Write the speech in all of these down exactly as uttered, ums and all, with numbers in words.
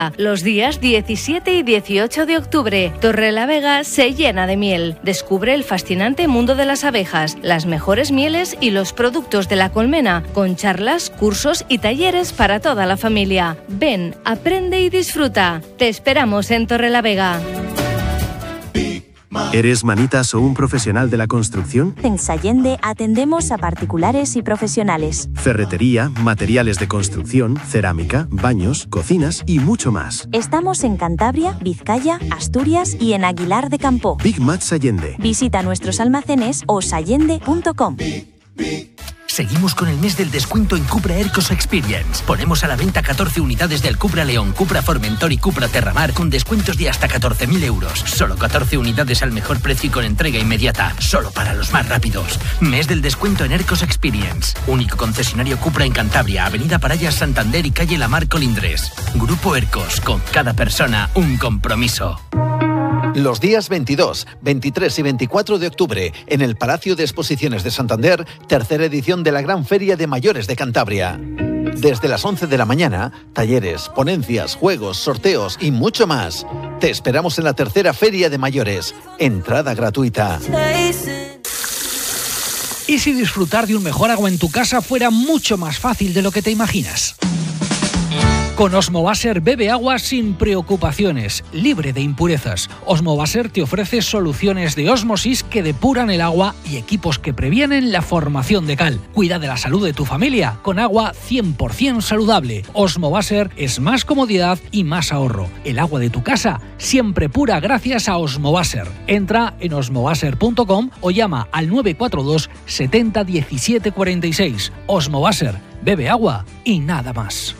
Los días diecisiete y dieciocho de octubre, Torrelavega se llena de miel. Descubre el fascinante mundo de las abejas, las mejores mieles y los productos de la colmena, con charlas, cursos y talleres para toda la familia. Ven, aprende y disfruta. Te esperamos en Torrelavega. ¿Eres manitas o un profesional de la construcción? En Sallende atendemos a particulares y profesionales. Ferretería, materiales de construcción, cerámica, baños, cocinas y mucho más. Estamos en Cantabria, Vizcaya, Asturias y en Aguilar de Campoo. Big Mat Sallende. Visita nuestros almacenes o sallende punto com. Seguimos con el mes del descuento en Cupra Aircos Experience. Ponemos a la venta catorce unidades del Cupra León, Cupra Formentor y Cupra Terramar con descuentos de hasta catorce mil euros. Solo catorce unidades al mejor precio y con entrega inmediata. Solo para los más rápidos. Mes del descuento en Aircos Experience. Único concesionario Cupra en Cantabria, Avenida Parallas Santander y calle Lamar Colindres. Grupo Aircos, con cada persona un compromiso. Los días veintidós, veintitrés y veinticuatro de octubre, en el Palacio de Exposiciones de Santander, tercera edición de la Gran Feria de Mayores de Cantabria. Desde las once de la mañana, talleres, ponencias, juegos, sorteos y mucho más. Te esperamos en la tercera Feria de Mayores. Entrada gratuita. ¿Y si disfrutar de un mejor agua en tu casa fuera mucho más fácil de lo que te imaginas? Con Osmobaser bebe agua sin preocupaciones, libre de impurezas. Osmobaser te ofrece soluciones de ósmosis que depuran el agua y equipos que previenen la formación de cal. Cuida de la salud de tu familia con agua cien por ciento saludable. Osmobaser es más comodidad y más ahorro. El agua de tu casa siempre pura gracias a Osmobaser. Entra en osmobaser punto com o llama al nueve cuatro dos setenta diecisiete cuarenta y seis. Osmobaser, bebe agua y nada más.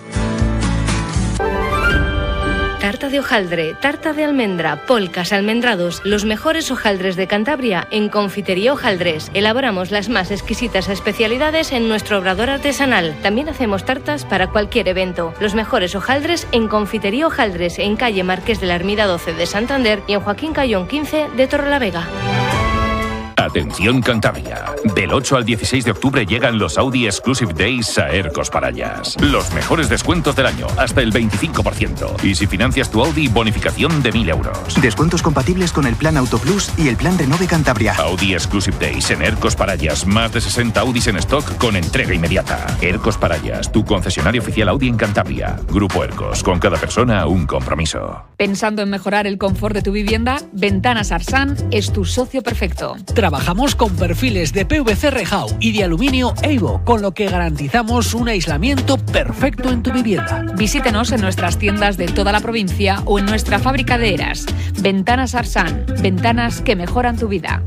Tarta de hojaldre, tarta de almendra, polcas, almendrados, los mejores hojaldres de Cantabria en Confitería Hojaldres. Elaboramos las más exquisitas especialidades en nuestro obrador artesanal. También hacemos tartas para cualquier evento. Los mejores hojaldres en Confitería Hojaldres, en calle Marqués de la Ermida doce de Santander y en Joaquín Cayón quince de Torrelavega. Atención Cantabria. Del ocho al dieciséis de octubre llegan los Audi Exclusive Days a Aircos Parallas. Los mejores descuentos del año, hasta el veinticinco por ciento. Y si financias tu Audi, bonificación de mil euros. Descuentos compatibles con el plan Auto Plus y el plan Renove Cantabria. Audi Exclusive Days en Aircos Parallas. Más de sesenta Audis en stock con entrega inmediata. Aircos Parallas, tu concesionario oficial Audi en Cantabria. Grupo Aircos, con cada persona un compromiso. Pensando en mejorar el confort de tu vivienda, Ventanas Arsan es tu socio perfecto. Trabajamos con perfiles de P V C Rejau y de aluminio Eivo, con lo que garantizamos un aislamiento perfecto en tu vivienda. Visítenos en nuestras tiendas de toda la provincia o en nuestra fábrica de Eras. Ventanas Arsan, ventanas que mejoran tu vida.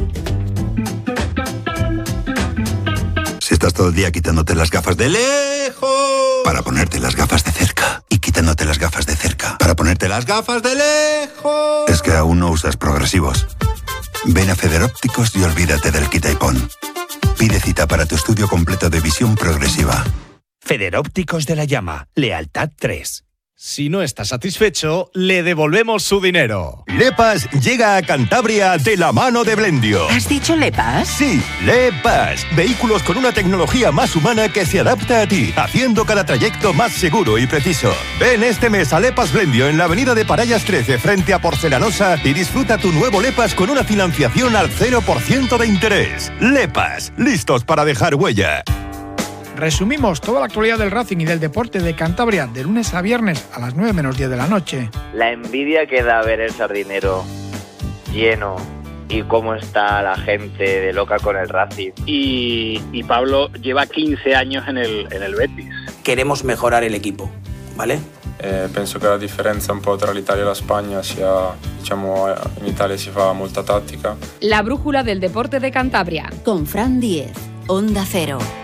Si estás todo el día quitándote las gafas de lejos para ponerte las gafas de cerca y quitándote las gafas de cerca para ponerte las gafas de lejos, es que aún no usas progresivos. Ven a Federópticos y olvídate del quita y pon. Pide cita para tu estudio completo de visión progresiva. Federópticos de la Llama. Lealtad tres. Si no está satisfecho, le devolvemos su dinero. Lepas llega a Cantabria de la mano de Blendio. ¿Has dicho Lepas? Sí, Lepas. Vehículos con una tecnología más humana que se adapta a ti, haciendo cada trayecto más seguro y preciso. Ven este mes a Lepas Blendio en la avenida de Parallas trece frente a Porcelanosa y disfruta tu nuevo Lepas con una financiación al cero por ciento de interés. Lepas, listos para dejar huella. Resumimos toda la actualidad del Racing y del deporte de Cantabria de lunes a viernes a las nueve menos diez de la noche. La envidia que da ver el Sardinero lleno y cómo está la gente de loca con el Racing. Y, y Pablo lleva quince años en el, en el Betis. Queremos mejorar el equipo, ¿vale? Eh, penso che la differenza un po' tra l'Italia e la Spagna sia, diciamo, in Italia si fa molta tattica. La brújula del deporte de Cantabria. Con Fran Diez, Onda Cero.